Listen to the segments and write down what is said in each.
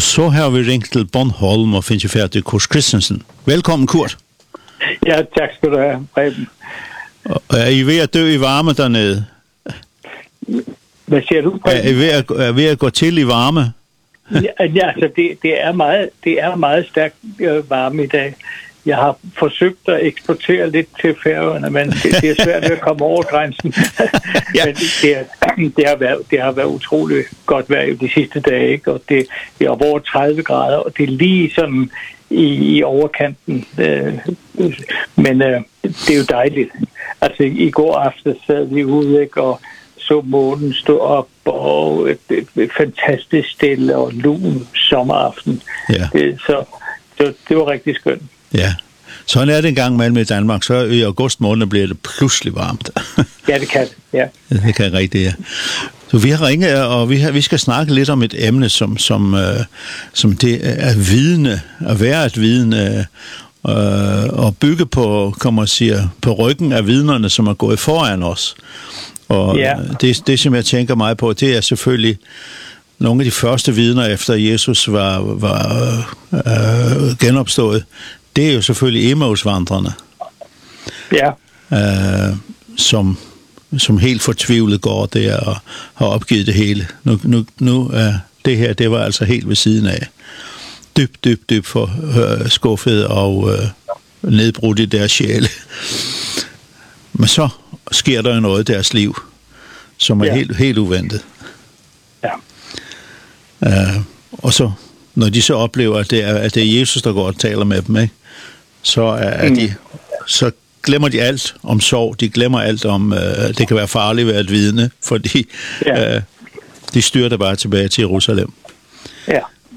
Og så har vi ringt til Bornholm og finner færdig til Kurt Christensen. Velkommen, Kurt. Ja, tak skal du have, Preben. Er I ved at dø i varme dernede? Hvad siger du, Preben? Er I ved at gå til i varme? Ja, altså det er meget stærkt varme i dag. Jeg har forsøgt at eksportere lidt til Færøerne, men det er svært at komme over grænsen. Ja. Men det har været utroligt godt vejr de sidste dage, ikke? Og det er over 30 grader, og det er lige sådan i overkanten. Men det er jo dejligt. Altså i går aften sad vi ude, ikke? Og så månen stå op, og et fantastisk stille og lun sommeraften. Ja. Så det var rigtig skønt. Ja, sådan er det en gang mellem i Danmark, så i august måned bliver det pludselig varmt. Ja, det kan det, ja. Det kan rigtigt, ja. Så vi har ringet, og vi skal snakke lidt om et emne, som det er vidne, at være et vidne, og bygge på, kan man sige, på ryggen af vidnerne, som er gået foran os. Og ja. Det, som jeg tænker meget på, det er selvfølgelig nogle af de første vidner, efter Jesus var genopstået. Det er jo selvfølgelig Emmaus-vandrerne, ja. Som helt fortvivlet går der og har opgivet det hele. Nu det her, det var altså helt ved siden af. Dybt for skuffet og nedbrudt i deres sjæle. Men så sker der jo noget i deres liv, som er helt uventet. Ja. Og så, når de så oplever, at det er Jesus, der går og taler med dem, ikke? Så glemmer de alt om sorg. De glemmer alt om, det kan være farligt at være et vidne, fordi de styrter bare tilbage til Jerusalem. Ja.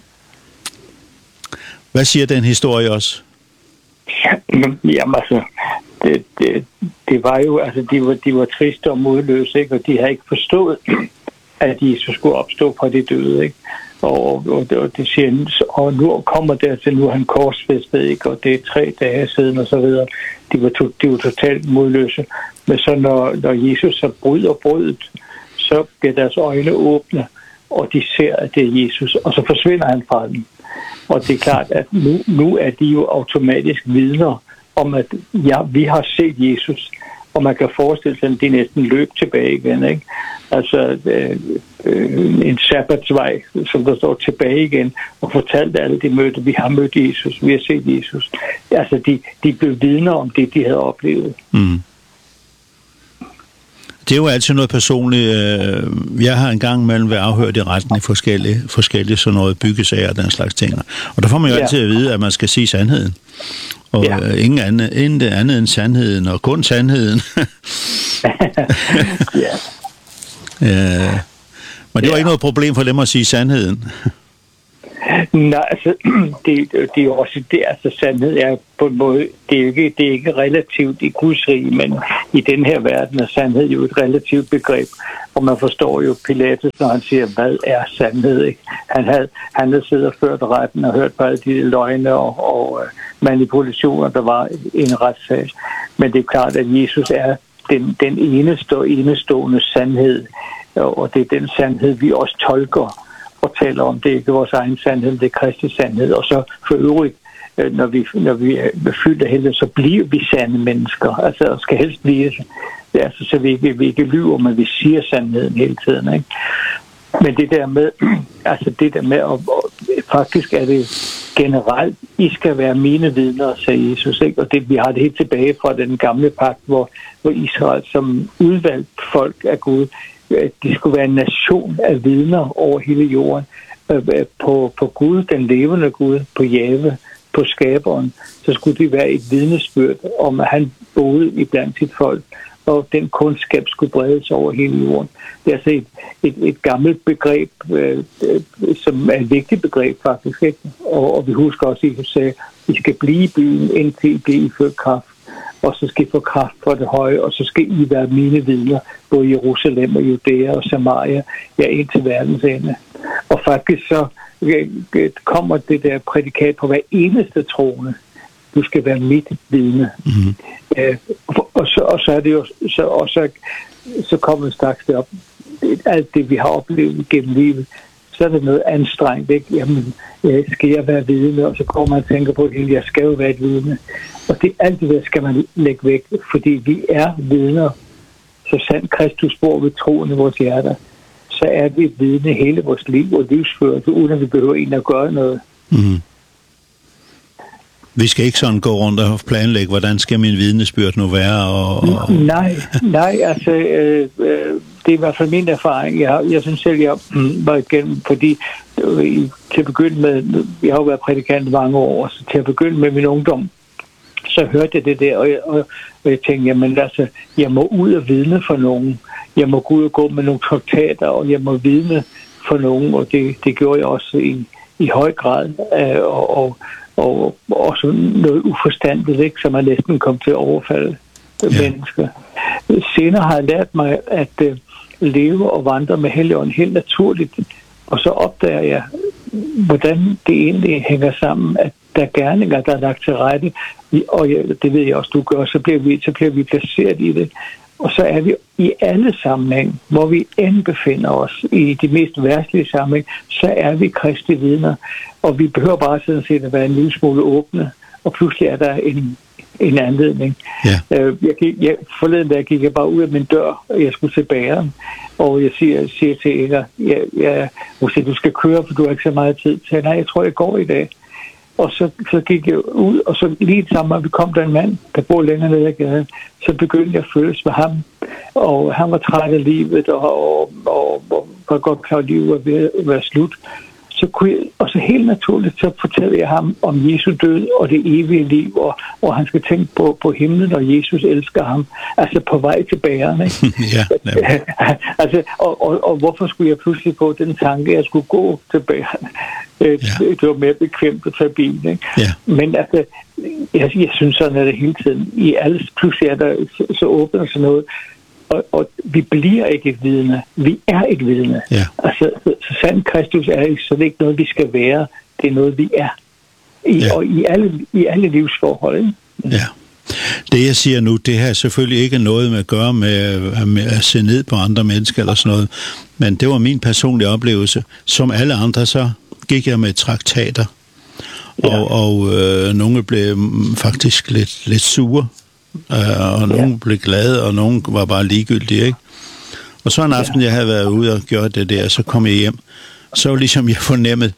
Hvad siger den historie også? Jamen altså, det var jo, altså de var triste og modløse, ikke? Og de havde ikke forstået, at Jesus skulle opstå fra de døde, ikke? Og det siger, og nu kommer der til, nu er han korsfæstet, ikke? Og det er 3 dage siden og så videre. De var totalt modløse. Men så når Jesus så bryder brødet, så bliver deres øjne åbne, og de ser, at det er Jesus, og så forsvinder han fra dem. Og det er klart, at nu er de jo automatisk vidner om, at vi har set Jesus, og man kan forestille sig, at de næsten løb tilbage igen, ikke? Altså en sabbatsvej, som der står tilbage igen, og fortalte alle, de mødte, vi har mødt Jesus, vi har set Jesus. Altså de blev vidner om det, de havde oplevet. Mm. Det er jo altid noget personligt. Jeg har engang mellem været afhørt i retten i forskellige sådan noget byggesager og den slags ting. Og der får man jo altid at vide, at man skal sige sandheden. Og ingen andet end sandheden, og kun sandheden. Men det var ikke noget problem for dem at sige sandheden. Nej, altså, det er jo også det, altså sandhed er på en måde, det er ikke relativt i Guds rige, men i den her verden er sandhed jo et relativt begreb, og man forstår jo Pilatus, når han siger, hvad er sandhed, ikke? Han havde siddet og ført retten og hørt på alle de løgne og manipulationer, der var i en retssag, men det er klart, at Jesus er den enestående sandhed, og det er den sandhed, vi også tolker og taler om. Det er ikke vores egen sandhed, det er Kristi sandhed. Og så for øvrigt, når vi er fyldt af helvede, så bliver vi sande mennesker. Altså skal helst blive det. Altså, så vi ikke lyver, men vi siger sandheden hele tiden, ikke? Men det der med, at faktisk er det generelt, I skal være mine vidner, sagde Jesus, ikke? Og vi har det helt tilbage fra den gamle pagt, hvor Israel som udvalgt folk af Gud, de skulle være en nation af vidner over hele jorden, på Gud, den levende Gud, på Jahve, på skaberen, så skulle de være et vidnesbyrd om, at han boede iblandt sit folk, og den kundskab skulle bredes over hele jorden. Det er altså et gammelt begreb, som er et vigtigt begreb faktisk, ikke? Og vi husker også, at Jesus sagde, I skal blive i byen, indtil I bliver iført kraft, og så skal I få kraft fra det høje, og så skal I være mine vidner, både i Jerusalem og Judæa og Samaria, ind til verdens ende. Og faktisk så kommer det der prædikat på hver eneste troende. Du skal være mit vidne. Mm-hmm. Og så er det jo så kommer straks det op. Alt det, vi har oplevet gennem livet, så er det noget anstrengt, ikke? Jamen, skal jeg være vidne? Og så går man og tænker på, at jeg skal jo være et vidne. Og alt det der skal man lægge væk, fordi vi er vidner. Så sandt Kristus bor ved troen i vores hjerter, så er vi et vidne hele vores liv og livsførelse, uden at vi behøver en at gøre noget. Mm. Vi skal ikke sådan gå rundt og planlægge, hvordan skal min vidnesbyrd nu være? Nej, altså, det er i hvert fald min erfaring. Jeg synes selv, jeg var igennem, fordi til at begynde med, jeg har jo været prædikant i mange år, så til at begynde med min ungdom, så hørte jeg det der, og jeg tænkte, jamen altså, jeg må ud og vidne for nogen. Jeg må gå ud og gå med nogle traktater, og jeg må vidne for nogen, og det gjorde jeg også i høj grad, og også noget uforstandigt, ikke, som jeg næsten kom til at overfalde mennesker. Senere har jeg lært mig at leve og vandre med Helligånden helt naturligt, og så opdager jeg, hvordan det egentlig hænger sammen, at der er gerninger, der er lagt til rette, og det ved jeg også, du gør, så bliver vi placeret i det. Og så er vi i alle sammenhæng, hvor vi end befinder os, i de mest værtslige sammenhæng, så er vi Kristi vidner. Og vi behøver bare sådan set at være en lille smule åbne, og pludselig er der en anledning. Yeah. Forleden dag gik jeg bare ud af min dør, og jeg skulle til bageren, og jeg siger til Inger, du skal køre, for du har ikke så meget tid til. Nej, jeg tror, jeg går i dag. Og så gik jeg ud, og så lige sammen, at vi kom der en mand, der bor længere nede ad gaden, så begyndte jeg at føles med ham. Og han var træt af livet, og var godt klar, at livet var ved at være slut. Og så helt naturligt, så fortæller jeg ham om Jesu død og det evige liv, og han skal tænke på himlen, og Jesus elsker ham. Altså på vej til bageren, ikke? Altså, og hvorfor skulle jeg pludselig få den tanke, at jeg skulle gå til bageren? Det var mere bekvemt at tage bilen, ikke? Men altså, jeg synes sådan, at det hele tiden, i alles pludselig er der så åbent sådan noget, og vi bliver ikke et vidne. Vi er et vidne. Ja. Altså, så sandt Kristus er ikke, så det er ikke noget, vi skal være. Det er noget, vi er. Og i alle livsforhold. Ikke? Ja. Det, jeg siger nu, det har selvfølgelig ikke noget med at gøre med at se ned på andre mennesker eller sådan noget. Men det var min personlige oplevelse. Som alle andre, så gik jeg med traktater. Ja. Og nogle blev faktisk lidt sure. Og nogen blev glade, og nogen var bare ligegyldige, ikke? Og så en aften, jeg havde været ude og gjort det der, så kom jeg hjem. Så var ligesom jeg fornemmede,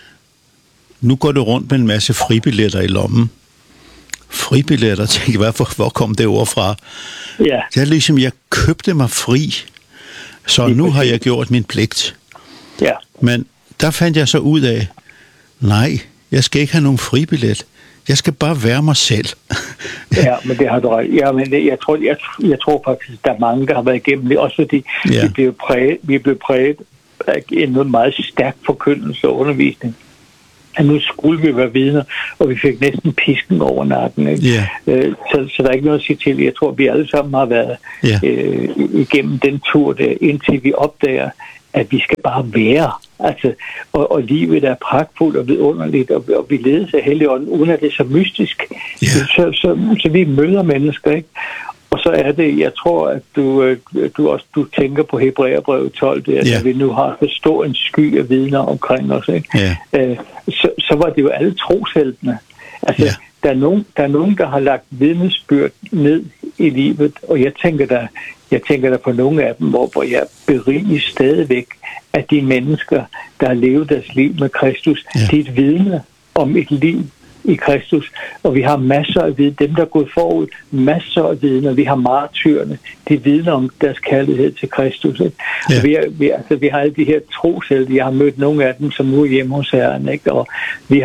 nu går du rundt med en masse fribilletter i lommen. Fribilletter, tænkte jeg, hvor kom det ord fra? Ja. Det er ligesom, jeg købte mig fri, så nu har jeg gjort min pligt. Ja. Men der fandt jeg så ud af, nej, jeg skal ikke have nogen fribillet. Jeg skal bare være mig selv. Ja, men det har du ret. Ja, men jeg tror faktisk, der er mange, der har været igennem det, også fordi vi blev præget af en meget stærk forkyndelse og undervisning. Og nu skulle vi være vidner, og vi fik næsten pisken over nakken. Ikke? Yeah. Så der er ikke noget at sige til. Jeg tror, vi alle sammen har været igennem den tur der, indtil vi opdager, at vi skal bare være. Altså, og livet er pragtfuldt og vidunderligt, og vi ledes af Helligånden, uden at det er så mystisk. Yeah. Så vi møder mennesker, ikke? Og så er det, jeg tror, at du tænker på Hebræerbrevet 12, at vi nu har så stor en sky af vidner omkring os, ikke? Yeah. Så var det jo alle trosheltene. Altså, der er nogen, der har lagt vidnesbyrd ned i livet, og jeg tænker der på nogle af dem, hvor jeg beriges stadigvæk af de mennesker, der har levet deres liv med Kristus. Ja. Det er et vidne om et liv i Kristus, og vi har masser af vidner, dem der er gået forud, masser af vidner, vi har martyrerne, de vidner om deres kærlighed til Kristus. Ja. Vi har alle de her troshelte, jeg har mødt nogle af dem, som nu er hjemme hos Herren, ikke? Og vi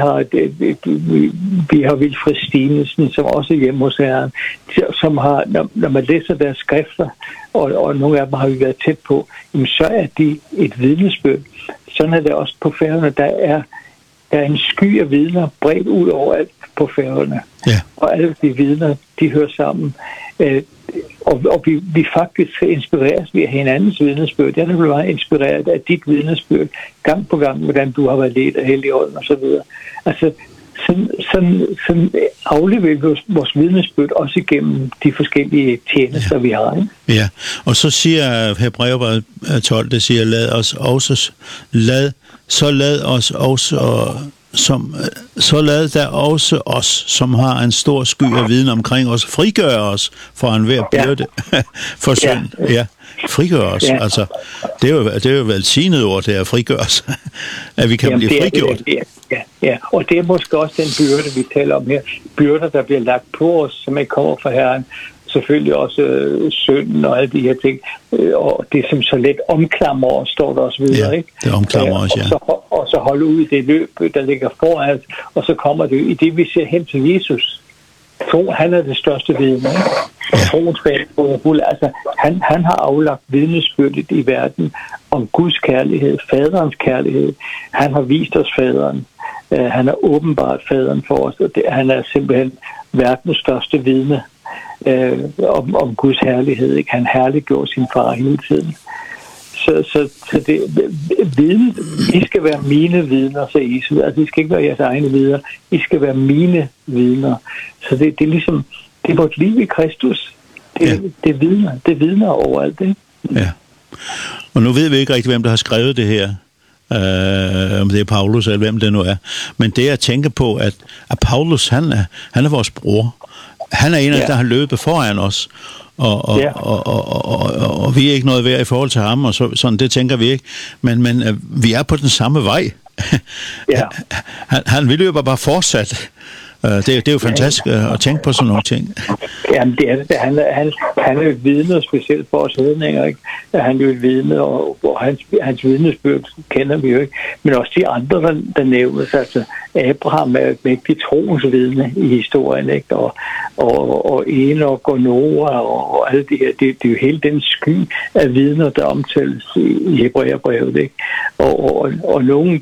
har Vilfred Stinesen, som også er hjemme hos Herren, som har, når man læser deres skrifter, og nogle af dem har vi været tæt på, jamen, så er de et vidnesbyrd. Sådan er det også på Færøerne, der er en sky af vidner bredt ud over alt på Færøerne. Ja. Og alle de vidner, de hører sammen. Og vi faktisk inspireres ved hinandens vidnesbyrd. Jeg er blevet meget inspireret af dit vidnesbyrd gang på gang, hvordan du har været ledt af Helligånden og så videre. Altså, sådan afleverer vi vores vidnesbyrd også igennem de forskellige tjenester, vi har. Ikke? Ja, og så siger Hebræerbrevet 12, det siger, lad os der også os, som har en stor sky af viden omkring os, frigør os for enhver byrde for synd. Ja. Frigør os. Ja. Altså, det er jo velsignet ord, det er frigør os, at vi kan blive frigjort. Ja, og det er måske også den byrde, vi taler om her. Byrder, der bliver lagt på os, som ikke kommer fra Herren. Selvfølgelig også synden og alle de her ting. Og det som så let omklamrer os, står der også videre. Ja, ikke? Det omklamrer os, ja. Og så holde ud i det løb, der ligger foran os, og så kommer det i det, vi ser hen til Jesus. Han er det største vidne. Troens fald, altså, han har aflagt vidnesbyrdet i verden om Guds kærlighed, faderens kærlighed. Han har vist os faderen. Han har åbenbart faderen for os, og han er simpelthen verdens største vidne om Guds herlighed. Ikke? Han herliggjorde sin far hele tiden. Så det viden, I skal være mine vidner, sagde Jesus. Altså, I skal ikke være jeres egne vidner. I skal være mine vidner. Så det er ligesom, det er vores liv i Kristus. Det vidner overalt det. Ja. Og nu ved vi ikke rigtig, hvem der har skrevet det her. Om det er Paulus eller hvem det nu er. Men det at tænke på, at Paulus, han er vores bror. Han er en af der har løbet foran os. Og vi er ikke noget værd i forhold til ham, og sådan, det tænker vi ikke. Men vi er på den samme vej. Han løber bare fortsat. Det er jo fantastisk at tænke på sådan nogle ting. Jamen, det er det. Han er jo et vidne, specielt for os hedninger, ikke? Han er jo et vidne, og hans vidnesbyrd kender vi jo ikke. Men også de andre, der nævnes. Altså, Abraham er et mægtigt troens vidne i historien, ikke? Og Enoch og Noah og alle de her. Det er jo hele den sky af vidner, der omtales i Hebræerbrevet, ikke? Og nogle,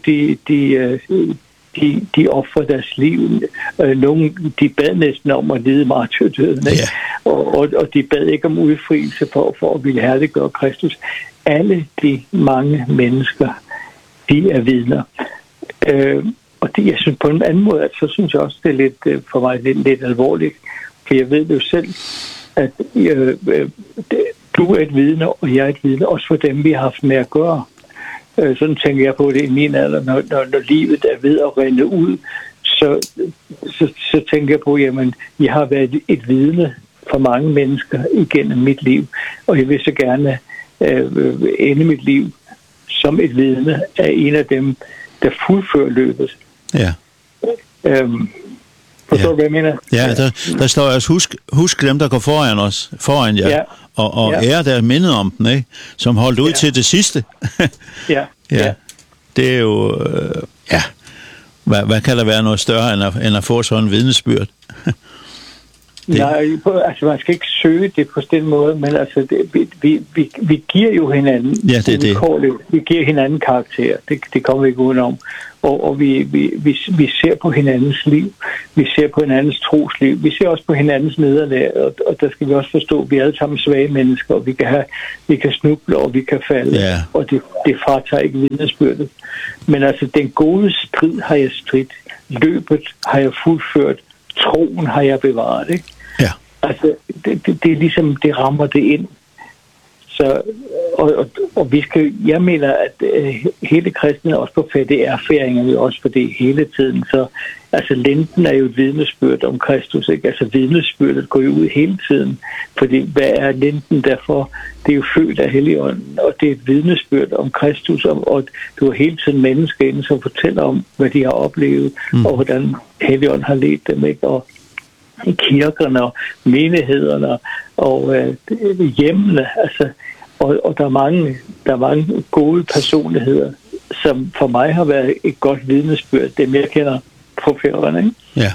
de offrer deres liv. Nogle, de bad næsten om at lide martyrdøden. Og de bad ikke om udfrielse for at ville herliggøre Kristus. Alle de mange mennesker, de er vidner. Og det, jeg synes på en anden måde, så synes jeg også, det er lidt, for mig lidt alvorligt. For jeg ved jo selv, at du er et vidne, og jeg er et vidne, også for dem, vi har haft med at gøre. Sådan tænker jeg på det i min alder, når livet er ved at rinde ud, så tænker jeg på, jamen, jeg har været et vidne for mange mennesker igennem mit liv, og jeg vil så gerne ende mit liv som et vidne af en af dem, der fuldfører løbet. Ja. Forstår du, hvad jeg mener? Ja, der står også, husk dem, der går foran jer, og ære der mindet om dem, ikke? Som holdt ud til det sidste. Ja. Det er jo, hvad kan der være noget større, end at få sådan en vidnesbyrd? Nej, altså man skal ikke søge det på den måde, men altså vi giver jo hinanden, vi giver hinanden karakter, det kommer vi ikke udenom, og vi ser på hinandens liv, vi ser på hinandens trosliv, vi ser også på hinandens nederlag, og der skal vi også forstå, at vi er alle sammen svage mennesker, og vi kan snuble, og vi kan falde, og det fratager ikke vidnesbyrdet. Men altså den gode strid har jeg stridt, løbet har jeg fuldført, troen har jeg bevaret, ikke? Ja. Altså, det er ligesom, det rammer det ind. Så, og vi skal, jeg mener, at hele kristne er også på fattige erfaringer, vi også for det hele tiden. Så altså, lenten er jo et vidnesbyrd om Kristus, ikke? Altså, vidnesbyrdet går jo ud hele tiden. Fordi, hvad er lenten derfor? Det er jo født af Helligånden, og det er et vidnesbyrd om Kristus, og du har hele tiden mennesker inde, som fortæller om, hvad de har oplevet, og hvordan Helligånden har ledt dem, ikke? Og i kirkerne og menighederne og hjemmene, altså, og der er mange gode personligheder, som for mig har været et godt vidnesbyrd, dem jeg kender på Færøerne, ikke? Ja.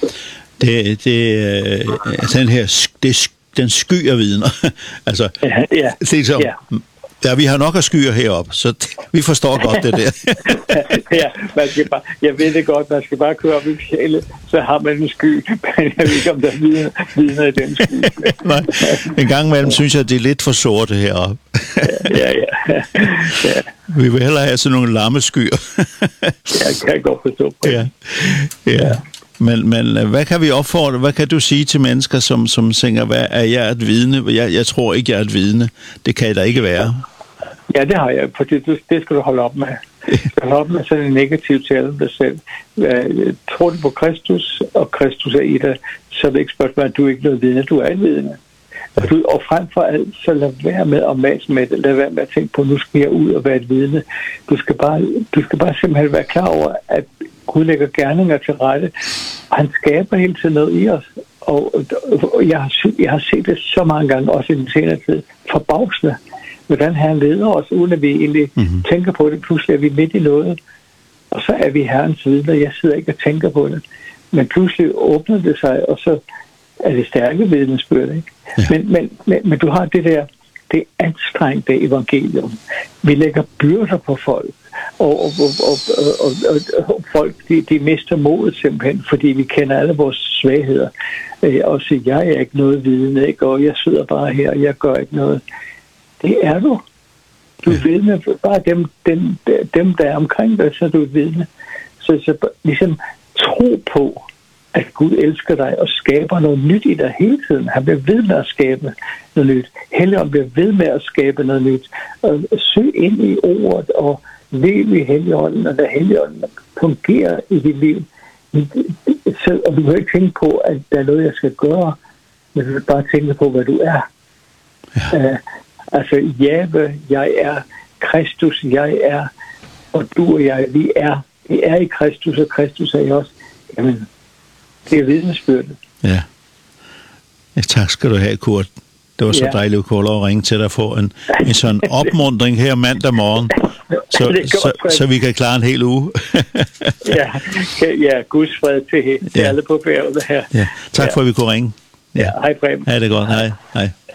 Den her, den sky af vidner. Altså, vi har nok at skyer heroppe, så vi forstår godt det der. Jeg ved det godt, man skal bare køre op i fjældet, så har man en sky, men jeg ved ikke, om der er vidner i den sky. Nej, en gang imellem synes jeg, at det er lidt for sorte heroppe. Ja. Vi vil hellere have sådan nogle lammeskyer. Jeg kan godt forstå på det. Ja. Men hvad kan vi opfordre, hvad kan du sige til mennesker, som tænker, hvad er jeg et vidne? Jeg tror ikke, jeg er et vidne. Det kan jeg da ikke være. Ja, det har jeg, for det skal du holde op med. Du skal holde op med sådan en negativ tale om dig selv. Tror du på Kristus, og Kristus er i dig, så er det ikke spørgsmål, at du er ikke noget vidne. Du er et vidne. Og frem for alt, så lad være med at mase med det. Lad være med at tænke på, nu skal jeg ud og være et vidne. Du skal bare simpelthen være klar over, at Gud lægger gerninger til rette. Han skaber hele tiden noget i os. Og jeg har set det så mange gange, også i den senere tid, forbavsende, hvordan han leder os, uden at vi egentlig tænker på det. Pludselig er vi midt i noget, og så er vi Herrens vidner. Jeg sidder ikke og tænker på det. Men pludselig åbner det sig, og så er det stærke vidnesbyrd, ikke? Ja. Men du har det anstrengte evangelium. Vi lægger byrder på folk, og folk, de mister modet simpelthen, fordi vi kender alle vores svagheder. Og siger, jeg er ikke noget vidne, ikke? Og jeg sidder bare her, og jeg gør ikke noget. Det er du. Du er vidne. Bare dem, der er omkring dig, så er du et vidne. Så ligesom tro på, at Gud elsker dig og skaber noget nyt i dig hele tiden. Han bliver ved med at skabe noget nyt. Helligånden bliver ved med at skabe noget nyt. Og søg ind i ordet og lev i Helligånden, og lad Helligånden fungere i dit liv. Og du kan ikke tænke på, at der er noget, jeg skal gøre, men du kan bare tænke på, hvad du er. Ja. Altså, Jave, jeg er. Kristus, jeg er. Og du og jeg, vi er i Kristus, og Kristus er i os. Jamen, det er vidnesbyrdet. Ja. Tak skal du have, Kurt. Det var så dejligt, Kurt, at ringe til dig for en sådan opmuntring her mandag morgen, så vi kan klare en hel uge. ja, Guds fred til alle på bjerget her. Ja. Tak for, at vi kunne ringe. Ja, hej Preben. Ha' det godt. Hej.